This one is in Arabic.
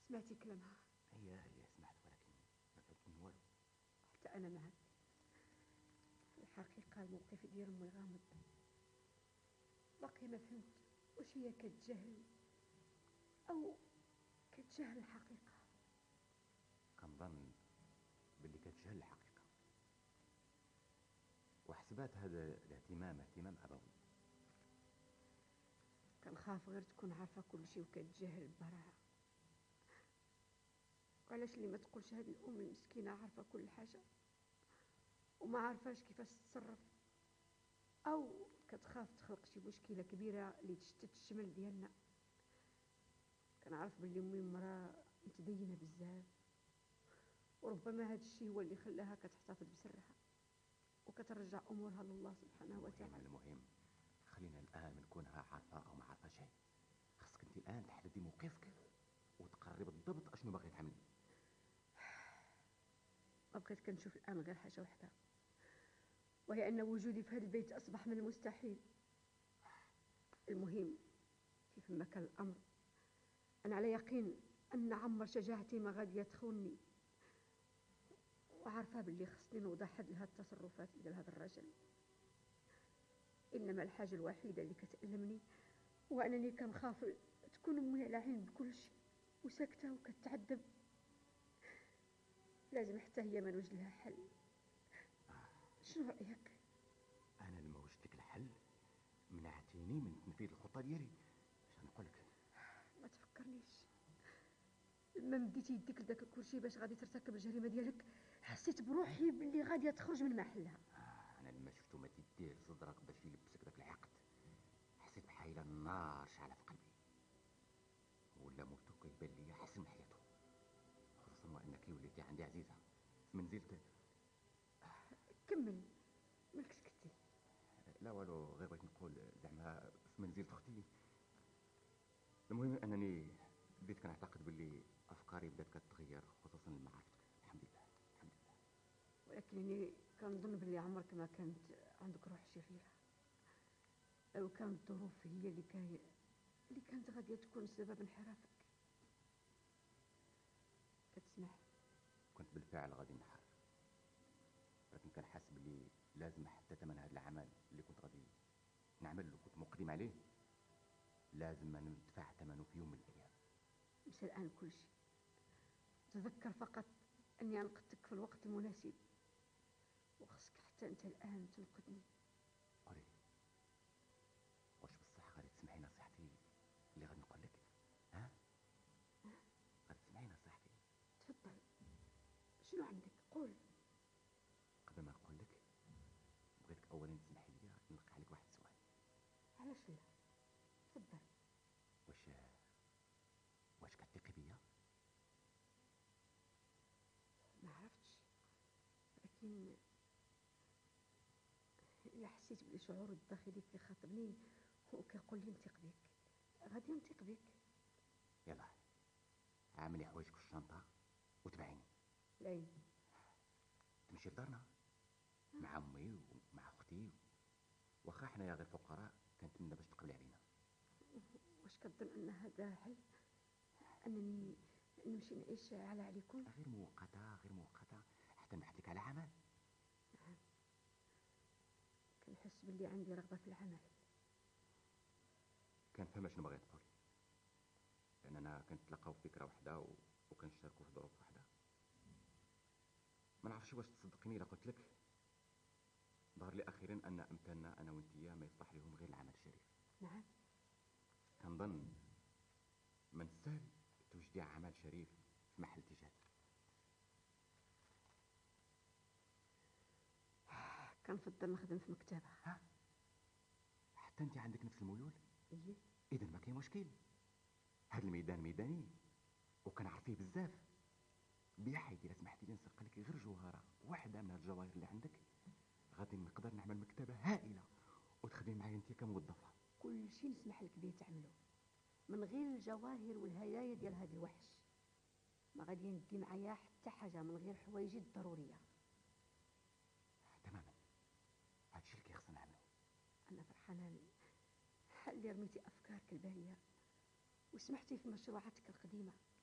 سمعتي كلامها؟ هي سمعت، ولكن ما فهمت منه والو. حتى انا معك. في الحقيقه الموقف ديال امي غامض، باقي ما فهمت واش هي كتجاهل او كتجاهل الحقيقه. كنظن باللي كتجهل الحقيقه، وحسبات هذا الاهتمام اهتمام ابوي. كنخاف غير تكون عارفه كل شيء وكتجاهل ببراعه. وعلاش اللي ما تقولش هذه الام المسكينه عارفه كل حاجه وما عارفاش كيفاش تتصرف، او كتخاف تخلق شي مشكله كبيره اللي تشتت الشمل ديالنا. كنعرف باللي امي مراه متدينه بزاف، وربما هذا الشيء هو اللي خلاها كتحتفظ بسرها وكترجع امورها لله سبحانه وتعالى. المهم خلينا الان نكونها عارفه او ما عارفه شيء. خاصك انت الان تحددي موقفك وتقرري بالضبط اشنو باغي تعملي. ما بقيت كنشوف الان غير حاجه وحده، وهي ان وجودي في هذا البيت اصبح من المستحيل. المهم كيف ما كان الامر، انا على يقين ان عمر شجاعتي ما غادي تخونني، وعارفه باللي خصني نوضح حد لهاد التصرفات ديال هذا الرجل. انما الحاجه الوحيده اللي كتألمني هو انني كنخاف تكون امي على علم بكل شيء وساكته وكتعذب. لازم حتى هي ما نوجد لها حل. شنو رايك؟ انا لما وجدت لك الحل منعتيني من تنفيذ الخطه ديالي. اش نقول لك؟ ما تفكرنيش. لما مديتي يديك لذاك الكرسي باش غادي ترتكب الجريمه ديالك، حسيت بروحي باللي غاديه تخرج من محلها. انا لما شفتو ما تيديه لصدرك باش يلبسك داك العقد، حسيت بحال النار شعله في قلبي، ولا موتو كيبان لي حسن من حياته، خصوصا وانك وليتي عندي عزيزه في منزلتك. كمل، مالك سكتي؟ لا والو، غير بغيت نقول زعما في منزلة اختي. المهم انني بديت كنعتقد باللي افكاري بدات كتغير، خصوصا مع عرفتك. الحمد لله الحمد لله. ولكنني كنظن باللي عمرك ما كانت عندك روح شريره، او كانت الظروف هي اللي كانت غاديه تكون سبب انحرافك. كتسمح؟ كنت بالفعل غادي نحار، لكن كان حاسس باللي لازم حتى ثمن هذا العمل اللي كنت غادي نعمل وكنت مقدم عليه لازم ندفع ثمنه في يوم من الايام. نسى الان كل شيء. تذكر فقط اني انقذتك في الوقت المناسب، وخصك حتى انت الان تنقذني. قولي، واش بصح غادي تسمعي نصيحتي اللي غادي نقول لك؟ ها؟ غادي تسمعي نصيحتي؟ تفضل، شنو عندك؟ قول. قبل ما نقول لك بغيتك اولا تسمحي لي نلقي عليك واحد السؤال. علاش لا؟ تفضل. واش كتثقي بيا؟ ما عرفتش، لكن الا حسيت بلي شعور الداخلي كيخاطبني وكيقول لي نثق بك، غادي نثق بك. يلا عاملي حوايجك في الشنطه وتبعيني. لاين؟ تمشي لدارنا مع امي ومع اختي، واخا حنايا غير فقراء كنتمنى باش تقبلي علينا. واش كتظن ان هذا حل؟ انني نمشي نعيش على عليكم؟ غير مؤقته غير مؤقته حتى نبحث لك على عمل. كنحس باللي عندي رغبه في العمل. كنفهم شنو باغي تقول، لاننا كنتلاقاو في فكره واحده وكنشاركوا في ظروف واحده. ما نعرفش واش تصدقيني الا قلت لك ظهر لي اخيرا ان امكاننا انا وانتيا ما يصلح لهم غير العمل الشريف. نعم. كنظن من السهل توجدي عمل شريف في محل تجاري. كنفضل نخدم في مكتبه. ها؟ حتى انت عندك نفس الميول؟ ايه. اذا ما كاين مشكل. هذا الميدان ميداني وكنعرف فيه بزاف. بحيث الا سمحتي لي نسرق لك غير جوهره واحده من هاد الجواهر اللي عندك، غادي نقدر نعمل مكتبه هائله وتخدمي معايا انت كموظفه. كل شيء نسمح لك به تعمله، من غير الجواهر والهدايا ديال هذا الوحش. ما غادي ندي معايا حتى حاجه من غير حوايجي الضروريه. تماما، هادشي اللي كيخصنا نعملو. انا فرحانه اللي رميتي افكارك الباهيه وسمحتي في مشروعاتك القديمه.